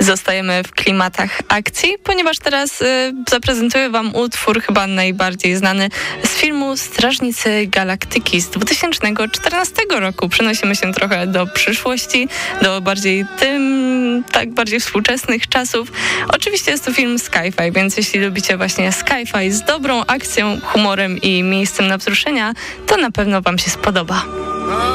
Zostajemy w klimatach akcji, ponieważ teraz zaprezentuję wam utwór chyba najbardziej znany z filmu Strażnicy Galaktyki z 2014 roku. Przenosimy się trochę do przyszłości, do bardziej współczesnych czasów. Oczywiście jest to film sci-fi, więc jeśli lubicie właśnie sci-fi z dobrą akcją, humorem i miejscem na wzruszenia, to na pewno wam się spodoba.